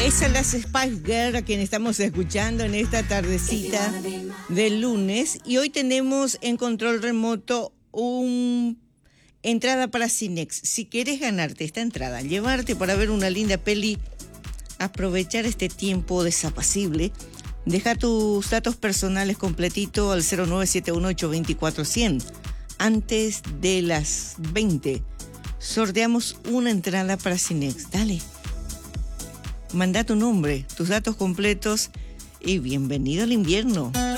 Esas son las Spice Girls a quien estamos escuchando en esta tardecita del lunes. Y hoy tenemos en control remoto una entrada para Cinex. Si quieres ganarte esta entrada, llevarte para ver una linda peli, aprovechar este tiempo desapacible, deja tus datos personales completito al 0971824100. Antes de las 20, sorteamos una entrada para Cinex. Dale. Manda tu nombre, tus datos completos y bienvenido al invierno.